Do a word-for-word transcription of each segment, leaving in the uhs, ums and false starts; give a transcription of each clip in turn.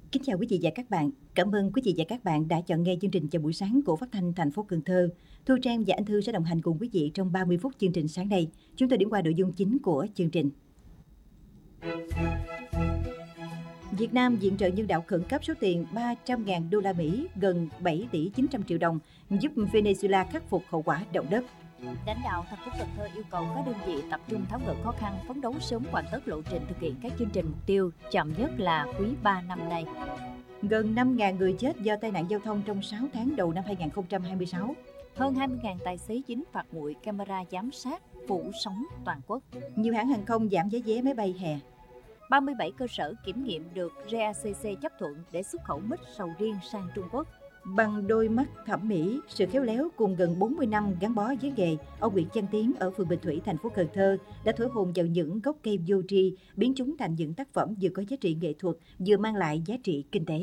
Kính chào quý vị và các bạn. Cảm ơn quý vị và các bạn đã chọn nghe chương trình Chào buổi sáng của Phát thanh thành phố Cần Thơ. Thu Trang và Anh Thư sẽ đồng hành cùng quý vị trong ba mươi phút chương trình sáng nay. Chúng tôi điểm qua nội dung chính của chương trình. Việt Nam viện trợ nhân đạo khẩn cấp số tiền ba trăm nghìn đô la Mỹ, gần bảy tỷ chín trăm triệu đồng, giúp Venezuela khắc phục hậu quả động đất. Lãnh đạo thành phố Cần Thơ yêu cầu các đơn vị tập trung tháo gỡ khó khăn, phấn đấu sớm hoàn tất lộ trình thực hiện các chương trình mục tiêu, chậm nhất là quý ba năm nay. Gần năm nghìn người chết do tai nạn giao thông trong sáu tháng đầu năm hai nghìn không trăm hai mươi sáu. Hơn hai mươi nghìn tài xế dính phạt nguội camera giám sát phủ sóng toàn quốc. Nhiều hãng hàng không giảm giá vé máy bay hè. ba mươi bảy cơ sở kiểm nghiệm được rờ a xê xê chấp thuận để xuất khẩu mít sầu riêng sang Trung Quốc. Bằng đôi mắt thẩm mỹ, sự khéo léo cùng gần bốn mươi năm gắn bó với nghề, ông Nguyễn Văn Tiến ở phường Bình Thủy, thành phố Cần Thơ đã thổi hồn vào những gốc cây vô tri, biến chúng thành những tác phẩm vừa có giá trị nghệ thuật, vừa mang lại giá trị kinh tế.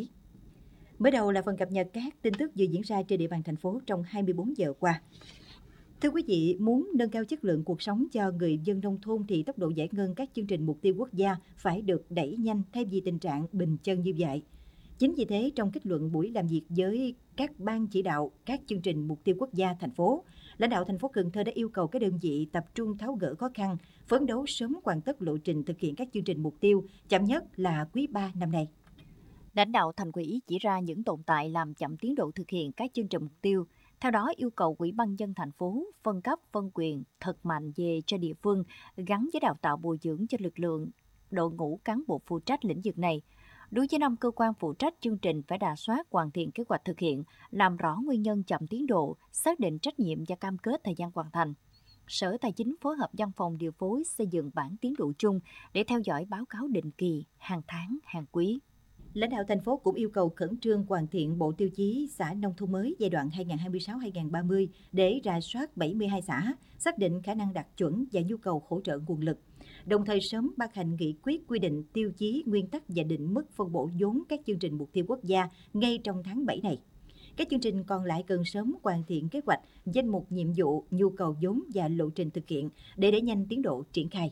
Mới đầu là phần cập nhật các tin tức vừa diễn ra trên địa bàn thành phố trong hai mươi bốn giờ qua. Thưa quý vị, muốn nâng cao chất lượng cuộc sống cho người dân nông thôn thì tốc độ giải ngân các chương trình mục tiêu quốc gia phải được đẩy nhanh thay vì tình trạng bình chân như vậy. Chính vì thế, trong kết luận buổi làm việc với các ban chỉ đạo các chương trình mục tiêu quốc gia thành phố, lãnh đạo thành phố Cần Thơ đã yêu cầu các đơn vị tập trung tháo gỡ khó khăn, phấn đấu sớm hoàn tất lộ trình thực hiện các chương trình mục tiêu, chậm nhất là quý ba năm nay. Lãnh đạo thành ủy chỉ ra những tồn tại làm chậm tiến độ thực hiện các chương trình mục tiêu. Theo đó, yêu cầu Ủy ban nhân dân thành phố phân cấp phân quyền thật mạnh về cho địa phương, gắn với đào tạo bồi dưỡng cho lực lượng, đội ngũ cán bộ phụ trách lĩnh vực này. Đối với năm cơ quan phụ trách chương trình phải rà soát hoàn thiện kế hoạch thực hiện, làm rõ nguyên nhân chậm tiến độ, xác định trách nhiệm và cam kết thời gian hoàn thành. Sở Tài chính phối hợp văn phòng điều phối xây dựng bản tiến độ chung để theo dõi báo cáo định kỳ, hàng tháng, hàng quý. Lãnh đạo thành phố cũng yêu cầu khẩn trương hoàn thiện bộ tiêu chí xã nông thôn mới giai đoạn hai nghìn không trăm hai mươi sáu đến hai nghìn không trăm ba mươi để rà soát bảy mươi hai xã, xác định khả năng đạt chuẩn và nhu cầu hỗ trợ nguồn lực. Đồng thời sớm ban hành nghị quyết quy định tiêu chí, nguyên tắc và định mức phân bổ vốn các chương trình mục tiêu quốc gia ngay trong tháng bảy này. Các chương trình còn lại cần sớm hoàn thiện kế hoạch, danh mục nhiệm vụ, nhu cầu vốn và lộ trình thực hiện để đẩy nhanh tiến độ triển khai.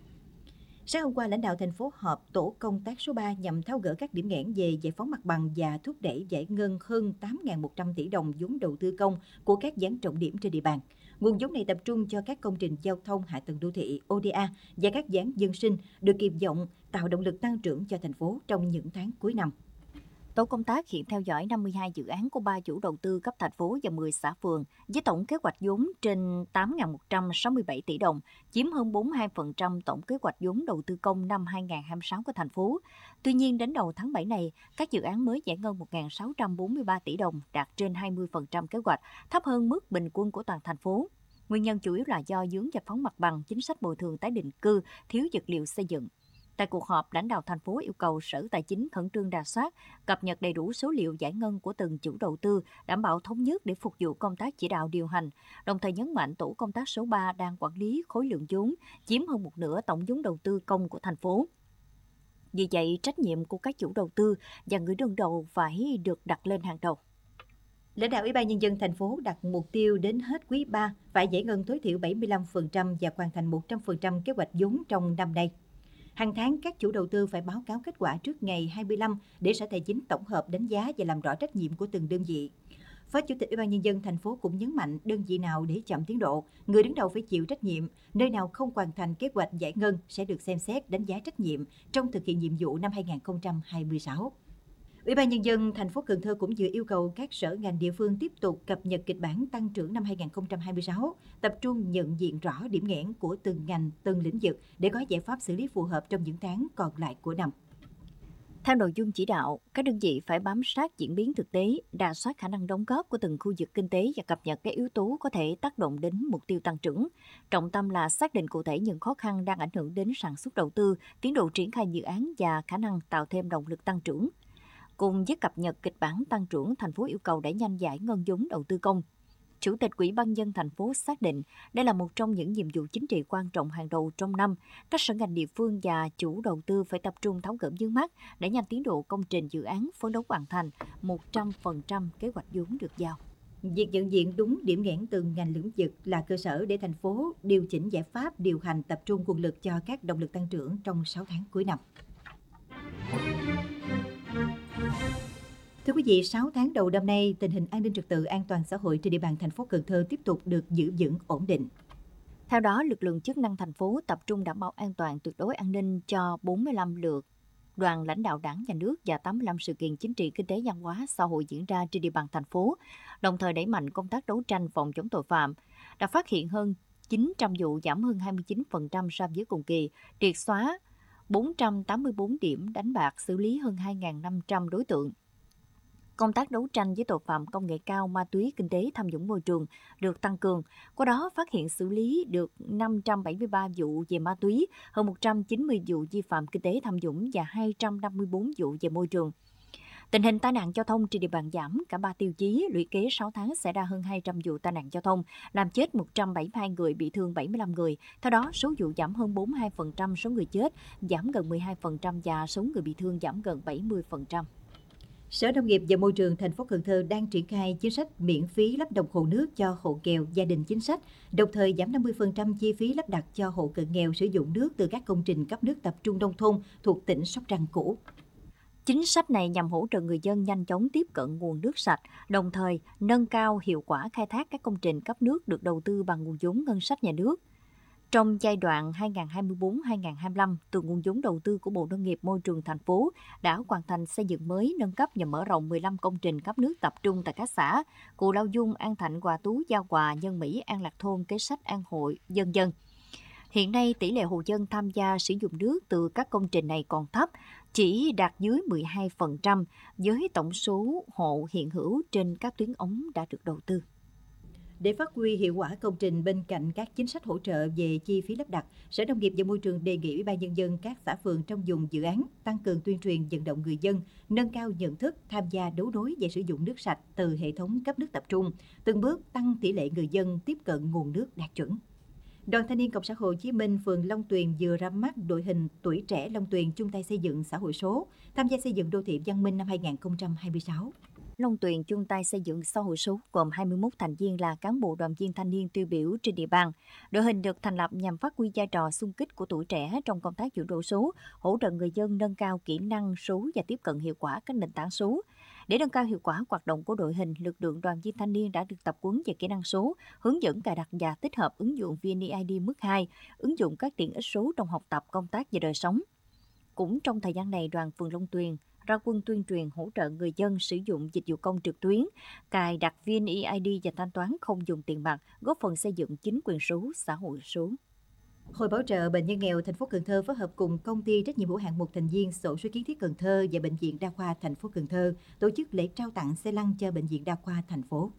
Sáng hôm qua, lãnh đạo thành phố họp tổ công tác số ba nhằm tháo gỡ các điểm nghẽn về giải phóng mặt bằng và thúc đẩy giải ngân hơn tám nghìn một trăm tỷ đồng vốn đầu tư công của các dự án trọng điểm trên địa bàn. Nguồn vốn này tập trung cho các công trình giao thông, hạ tầng đô thị, ô đê a và các dự án dân sinh, được kỳ vọng tạo động lực tăng trưởng cho thành phố trong những tháng cuối năm. Tổ công tác hiện theo dõi năm mươi hai dự án của ba chủ đầu tư cấp thành phố và mười xã phường, với tổng kế hoạch vốn trên tám nghìn một trăm sáu mươi bảy tỷ đồng, chiếm hơn bốn mươi hai phần trăm tổng kế hoạch vốn đầu tư công năm hai nghìn không trăm hai mươi sáu của thành phố. Tuy nhiên, đến đầu tháng bảy này, các dự án mới giải ngân một nghìn sáu trăm bốn mươi ba tỷ đồng, đạt trên hai mươi phần trăm kế hoạch, thấp hơn mức bình quân của toàn thành phố. Nguyên nhân chủ yếu là do vướng giải phóng mặt bằng, chính sách bồi thường tái định cư, thiếu vật liệu xây dựng. Tại cuộc họp, lãnh đạo thành phố yêu cầu Sở Tài chính khẩn trương rà soát, cập nhật đầy đủ số liệu giải ngân của từng chủ đầu tư, đảm bảo thống nhất để phục vụ công tác chỉ đạo điều hành. Đồng thời nhấn mạnh tổ công tác số ba đang quản lý khối lượng vốn, chiếm hơn một nửa tổng vốn đầu tư công của thành phố. Vì vậy, trách nhiệm của các chủ đầu tư và người đứng đầu phải được đặt lên hàng đầu. Lãnh đạo Ủy ban Nhân dân thành phố đặt mục tiêu đến hết quý ba phải giải ngân tối thiểu bảy mươi lăm phần trăm và hoàn thành một trăm phần trăm kế hoạch vốn trong năm nay. Hàng tháng, các chủ đầu tư phải báo cáo kết quả trước ngày hai mươi lăm để Sở Tài chính tổng hợp đánh giá và làm rõ trách nhiệm của từng đơn vị. Phó Chủ tịch Ủy ban Nhân dân thành phố cũng nhấn mạnh đơn vị nào để chậm tiến độ, người đứng đầu phải chịu trách nhiệm, nơi nào không hoàn thành kế hoạch giải ngân sẽ được xem xét đánh giá trách nhiệm trong thực hiện nhiệm vụ năm hai nghìn không trăm hai mươi sáu. Ủy ban Nhân dân thành phố Cần Thơ cũng vừa yêu cầu các sở ngành địa phương tiếp tục cập nhật kịch bản tăng trưởng năm hai nghìn không trăm hai mươi sáu, tập trung nhận diện rõ điểm nghẽn của từng ngành, từng lĩnh vực để có giải pháp xử lý phù hợp trong những tháng còn lại của năm. Theo nội dung chỉ đạo, các đơn vị phải bám sát diễn biến thực tế, rà soát khả năng đóng góp của từng khu vực kinh tế và cập nhật các yếu tố có thể tác động đến mục tiêu tăng trưởng. Trọng tâm là xác định cụ thể những khó khăn đang ảnh hưởng đến sản xuất đầu tư, tiến độ triển khai dự án và khả năng tạo thêm động lực tăng trưởng. Cùng với cập nhật kịch bản tăng trưởng, thành phố yêu cầu đẩy nhanh giải ngân vốn đầu tư công. Chủ tịch Ủy ban nhân dân thành phố xác định đây là một trong những nhiệm vụ chính trị quan trọng hàng đầu trong năm. Các sở ngành địa phương và chủ đầu tư phải tập trung tháo gỡ vướng mắc, đẩy nhanh tiến độ công trình dự án, phấn đấu hoàn thành một trăm phần trăm kế hoạch vốn được giao. Việc nhận diện đúng điểm nghẽn từng ngành lĩnh vực là cơ sở để thành phố điều chỉnh giải pháp, điều hành tập trung nguồn lực cho các động lực tăng trưởng trong sáu tháng cuối năm. Thưa quý vị, sáu tháng đầu năm nay, tình hình an ninh trật tự an toàn xã hội trên địa bàn thành phố Cần Thơ tiếp tục được giữ vững ổn định. Theo đó, lực lượng chức năng thành phố tập trung đảm bảo an toàn tuyệt đối an ninh cho bốn mươi lăm lượt đoàn lãnh đạo Đảng, Nhà nước và tám mươi lăm sự kiện chính trị, kinh tế, văn hóa, xã hội diễn ra trên địa bàn thành phố, đồng thời đẩy mạnh công tác đấu tranh phòng chống tội phạm, đã phát hiện hơn chín trăm vụ, giảm hơn hai mươi chín phần trăm so với cùng kỳ, triệt xóa bốn trăm tám mươi bốn điểm đánh bạc, xử lý hơn hai nghìn năm trăm đối tượng. Công tác đấu tranh với tội phạm công nghệ cao, ma túy, kinh tế, tham nhũng môi trường được tăng cường. Qua đó phát hiện xử lý được năm trăm bảy mươi ba vụ về ma túy, hơn một trăm chín mươi vụ vi phạm kinh tế tham nhũng và hai trăm năm mươi bốn vụ về môi trường. Tình hình tai nạn giao thông trên địa bàn giảm cả ba tiêu chí, lũy kế sáu tháng xảy ra hơn hai trăm vụ tai nạn giao thông, làm chết một trăm bảy mươi hai người, bị thương bảy mươi lăm người. Theo đó, số vụ giảm hơn bốn mươi hai phần trăm, số người chết giảm gần mười hai phần trăm và số người bị thương giảm gần bảy mươi phần trăm. Sở Nông nghiệp và Môi trường thành phố Cần Thơ đang triển khai chính sách miễn phí lắp đồng hồ nước cho hộ nghèo, gia đình chính sách, đồng thời giảm năm mươi phần trăm chi phí lắp đặt cho hộ cận nghèo sử dụng nước từ các công trình cấp nước tập trung nông thôn thuộc tỉnh Sóc Trăng cũ. Chính sách này nhằm hỗ trợ người dân nhanh chóng tiếp cận nguồn nước sạch, đồng thời nâng cao hiệu quả khai thác các công trình cấp nước được đầu tư bằng nguồn vốn ngân sách nhà nước. Trong giai đoạn hai nghìn không trăm hai mươi tư đến hai nghìn không trăm hai mươi lăm, từ nguồn vốn đầu tư của Bộ Nông nghiệp Môi trường thành phố đã hoàn thành xây dựng mới, nâng cấp và mở rộng mười lăm công trình cấp nước tập trung tại các xã Cù Lao Dung, An Thạnh, Hòa Tú, Giao Hòa, Nhân Mỹ, An Lạc Thôn, Kế Sách, An Hội, vân vân. Hiện nay, tỷ lệ hộ dân tham gia sử dụng nước từ các công trình này còn thấp, chỉ đạt dưới mười hai phần trăm với tổng số hộ hiện hữu trên các tuyến ống đã được đầu tư. Để phát huy hiệu quả công trình bên cạnh các chính sách hỗ trợ về chi phí lắp đặt, Sở Nông nghiệp và Môi trường đề nghị Ủy ban Nhân dân các xã phường trong vùng dự án tăng cường tuyên truyền vận động người dân, nâng cao nhận thức, tham gia đấu đối về sử dụng nước sạch từ hệ thống cấp nước tập trung, từng bước tăng tỷ lệ người dân tiếp cận nguồn nước đạt chuẩn. Đoàn Thanh niên Cộng sản Hồ Chí Minh phường Long Tuyền vừa ra mắt đội hình tuổi trẻ Long Tuyền chung tay xây dựng xã hội số, tham gia xây dựng đô thị văn minh năm hai nghìn không trăm hai mươi sáu. Long Tuyền chung tay xây dựng xã hội số gồm hai mươi mốt thành viên là cán bộ đoàn viên thanh niên tiêu biểu trên địa bàn. Đội hình được thành lập nhằm phát huy vai trò xung kích của tuổi trẻ trong công tác chuyển đổi số, hỗ trợ người dân nâng cao kỹ năng số và tiếp cận hiệu quả các nền tảng số. Để nâng cao hiệu quả hoạt động của đội hình, lực lượng đoàn viên thanh niên đã được tập huấn về kỹ năng số, hướng dẫn cài đặt và tích hợp ứng dụng vê en e i đê mức hai, ứng dụng các tiện ích số trong học tập, công tác và đời sống. Cũng trong thời gian này, đoàn phường Long Tuyền ra quân tuyên truyền hỗ trợ người dân sử dụng dịch vụ công trực tuyến, cài đặt vê en e i đê và thanh toán không dùng tiền mặt, góp phần xây dựng chính quyền số, xã hội số. Hội bảo trợ bệnh nhân nghèo thành phố Cần Thơ phối hợp cùng công ty trách nhiệm hữu hạn một thành viên Xổ số Kiến thiết Cần Thơ và Bệnh viện Đa khoa thành phố Cần Thơ tổ chức lễ trao tặng xe lăn cho Bệnh viện Đa khoa thành phố.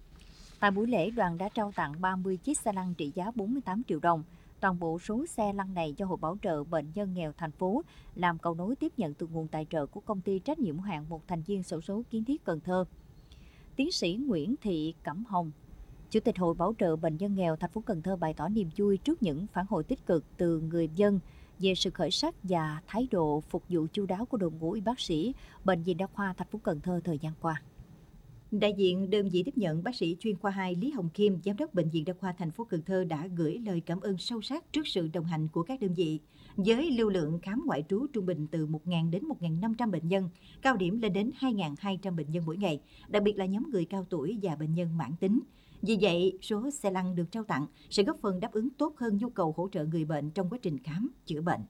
Tại buổi lễ, đoàn đã trao tặng ba mươi chiếc xe lăn trị giá bốn mươi tám triệu đồng. Toàn bộ số xe lăn này do Hội bảo trợ bệnh nhân nghèo thành phố làm cầu nối tiếp nhận từ nguồn tài trợ của công ty trách nhiệm hữu hạn một thành viên Xổ số Kiến thiết Cần Thơ. Tiến sĩ Nguyễn Thị Cẩm Hồng, Chủ tịch Hội bảo trợ bệnh nhân nghèo thành phố Cần Thơ bày tỏ niềm vui trước những phản hồi tích cực từ người dân về sự khởi sắc và thái độ phục vụ chu đáo của đội ngũ y bác sĩ Bệnh viện Đa khoa thành phố Cần Thơ thời gian qua. Đại diện đơn vị tiếp nhận, bác sĩ chuyên khoa hai Lý Hồng Kim, giám đốc Bệnh viện Đa khoa thành phố Cần Thơ đã gửi lời cảm ơn sâu sắc trước sự đồng hành của các đơn vị. Với lưu lượng khám ngoại trú trung bình từ một nghìn đến một nghìn năm trăm bệnh nhân, cao điểm lên đến hai nghìn hai trăm bệnh nhân mỗi ngày, đặc biệt là nhóm người cao tuổi và bệnh nhân mãn tính. Vì vậy, số xe lăn được trao tặng sẽ góp phần đáp ứng tốt hơn nhu cầu hỗ trợ người bệnh trong quá trình khám, chữa bệnh.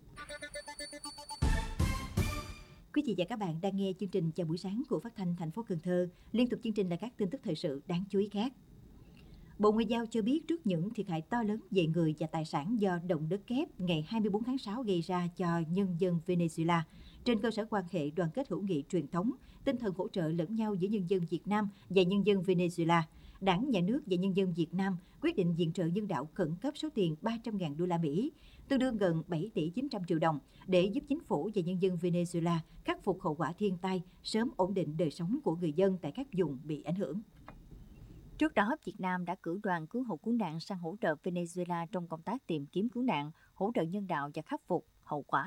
Quý vị và các bạn đang nghe chương trình Chào buổi sáng của Phát thanh thành phố Cần Thơ. Liên tục chương trình là các tin tức thời sự đáng chú ý khác. Bộ Ngoại giao cho biết trước những thiệt hại to lớn về người và tài sản do động đất kép ngày hai mươi tư tháng sáu gây ra cho nhân dân Venezuela, trên cơ sở quan hệ đoàn kết hữu nghị truyền thống, tinh thần hỗ trợ lẫn nhau giữa nhân dân Việt Nam và nhân dân Venezuela, Đảng, Nhà nước và nhân dân Việt Nam quyết định viện trợ nhân đạo khẩn cấp số tiền ba trăm nghìn đô la Mỹ, tương đương gần bảy tỷ chín trăm triệu đồng, để giúp chính phủ và nhân dân Venezuela khắc phục hậu quả thiên tai, sớm ổn định đời sống của người dân tại các vùng bị ảnh hưởng. Trước đó, Việt Nam đã cử đoàn cứu hộ cứu nạn sang hỗ trợ Venezuela trong công tác tìm kiếm cứu nạn, hỗ trợ nhân đạo và khắc phục hậu quả